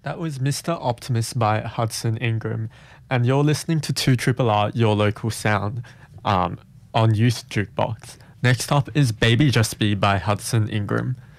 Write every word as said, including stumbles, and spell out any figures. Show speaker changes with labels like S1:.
S1: That was Mister Optimist by Hudson Ingram, and you're listening to two Triple R, your local sound, um, on Youth Jukebox. Next up is Baby Just Be by Hudson Ingram.